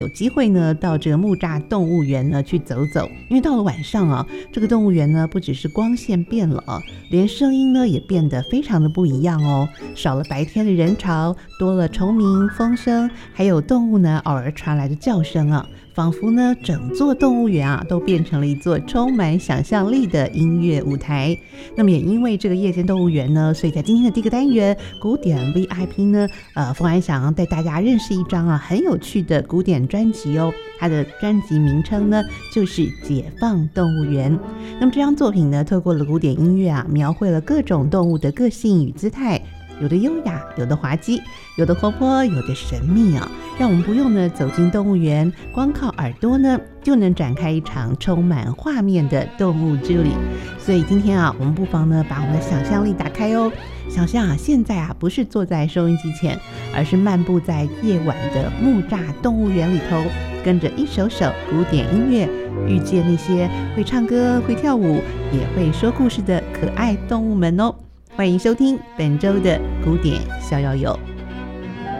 有机会呢到这个木栅动物园呢去走走，因为到了晚上啊，这个动物园呢不只是光线变了，连声音呢也变得非常的不一样哦，少了白天的人潮，多了虫鸣、风声，还有动物呢偶尔传来的叫声啊，仿佛呢整座动物园啊都变成了一座充满想象力的音乐舞台。那么也因为这个夜间动物园呢，所以在今天的第一个单元古典 VIP 呢，冯安想带大家认识一张很有趣的古典专辑哦，它的专辑名称呢就是《解放动物园》。那么这张作品呢，透过了古典音乐描绘了各种动物的个性与姿态，有的优雅，有的滑稽，有的活泼，有的神秘让我们不用呢走进动物园，光靠耳朵呢就能展开一场充满画面的动物之旅。所以今天我们不妨呢把我们的想象力打开哦，想象现在不是坐在收音机前，而是漫步在夜晚的木栅动物园里头，跟着一首首古典音乐，遇见那些会唱歌、会跳舞、也会说故事的可爱动物们哦。欢迎收听本周的古典逍遥游。